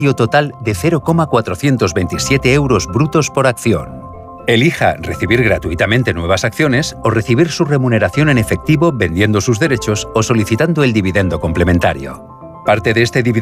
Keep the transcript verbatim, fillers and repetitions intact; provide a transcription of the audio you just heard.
total de cero coma cuatrocientos veintisiete euros brutos por acción. Elija recibir gratuitamente nuevas acciones o recibir su remuneración en efectivo vendiendo sus derechos o solicitando el dividendo complementario. Parte de este dividendo